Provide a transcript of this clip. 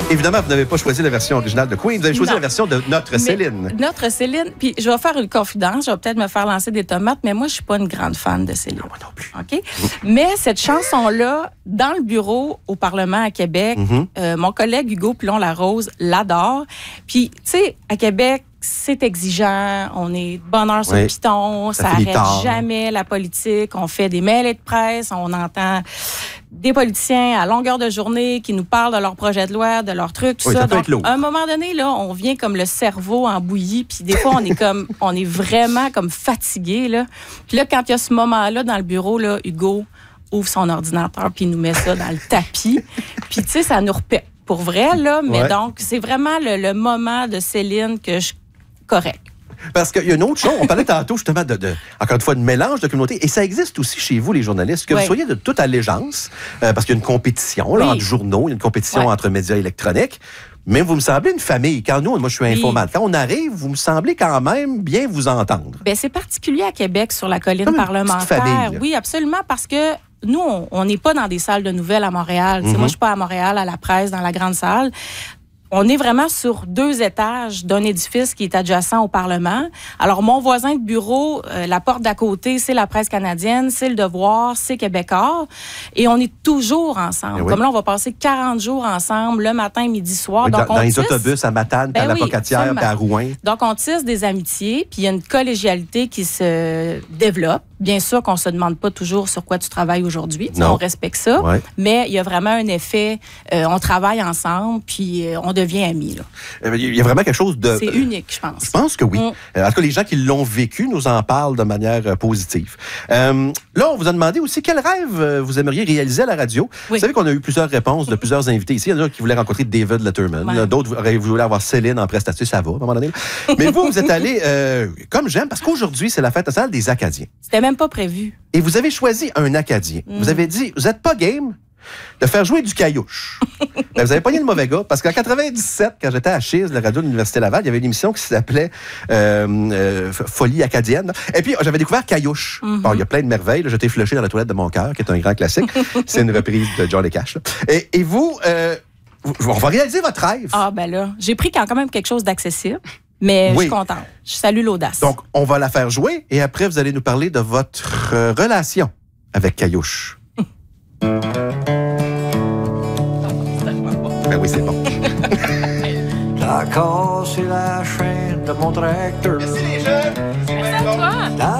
Évidemment, vous n'avez pas choisi la version originale de Queen, vous avez choisi la version de notre Céline. Notre Céline, puis je vais faire une confidence, je vais peut-être me faire lancer des tomates, mais moi, je suis pas une grande fan de Céline. Moi non plus. OK? Mais cette chanson-là, dans le bureau au Parlement à Québec, mon collègue Hugo Pilon-Larose l'adore. Puis, tu sais, à Québec, c'est exigeant, on est de bonne heure sur le piton, ça arrête jamais la politique, on fait des mêlées de presse, on entend des politiciens à longueur de journée qui nous parlent de leur projet de loi, de leurs trucs, tout ça. Donc, à un moment donné, là, on vient comme le cerveau en bouillie, puis des fois, on est vraiment comme fatigué, là. Puis là, quand il y a ce moment-là dans le bureau, là, Hugo ouvre son ordinateur, puis il nous met ça dans le tapis, puis tu sais, ça nous repète. Pour vrai, là, mais donc, c'est vraiment le moment de Céline que je... Correct. Parce qu'il y a une autre chose, on parlait tantôt justement encore une fois, de mélange de communautés, et ça existe aussi chez vous, les journalistes, que vous soyez de toute allégeance, parce qu'il y a une compétition là, entre journaux, il y a une compétition entre médias électroniques, mais vous me semblez une famille. Quand moi je suis informateur, quand on arrive, vous me semblez quand même bien vous entendre. Bien, c'est particulier à Québec, sur la colline parlementaire. Famille, oui, absolument, parce que nous, on n'est pas dans des salles de nouvelles à Montréal. Moi, je suis pas à Montréal, à la presse, dans la grande salle. On est vraiment sur 2 étages d'un édifice qui est adjacent au Parlement. Alors, mon voisin de bureau, la porte d'à côté, c'est la Presse canadienne, c'est Le Devoir, c'est Québécois. Et on est toujours ensemble. Comme là, on va passer 40 jours ensemble, le matin, midi, soir. Oui, donc, dans les autobus à Matane, à la Pocatière, à Rouen. Donc, on tisse des amitiés, puis il y a une collégialité qui se développe. Bien sûr qu'on ne se demande pas toujours sur quoi tu travailles aujourd'hui. On respecte ça. Mais il y a vraiment un effet, on travaille ensemble, puis on devient amis. Là. Il y a vraiment quelque chose de... C'est unique, je pense. Je pense que oui. En tout cas, les gens qui l'ont vécu nous en parlent de manière positive. Là, on vous a demandé aussi quel rêve vous aimeriez réaliser à la radio. Vous savez qu'on a eu plusieurs réponses de plusieurs invités ici. Il y en a qui voulaient rencontrer David Letterman. D'autres auraient voulu avoir Céline en prestation. Ça va, à un moment donné. Mais vous êtes allé, comme j'aime, parce qu'aujourd'hui, c'est la fête nationale des Acadiens. C'était même pas prévu. Et vous avez choisi un Acadien. Vous avez dit, vous n'êtes pas game de faire jouer du caillouche. Ben, vous avez pogné le mauvais gars, parce qu'en 97, quand j'étais à Chise, la radio de l'Université Laval, il y avait une émission qui s'appelait Folie acadienne. Et puis, j'avais découvert Caillouche. Bon, il y a plein de merveilles. Là, je t'ai flushé dans la toilette de mon cœur, qui est un grand classique. C'est une reprise de John et Cash. Et vous, on va réaliser votre rêve. Ah, ben là, j'ai pris quand même quelque chose d'accessible. Mais je suis contente. Je salue l'audace. Donc, on va la faire jouer et après, vous allez nous parler de votre relation avec Caillouche. Ben oui, c'est bon. La cassé la chaîne de mon tracteur. Merci les jeunes. Merci à toi.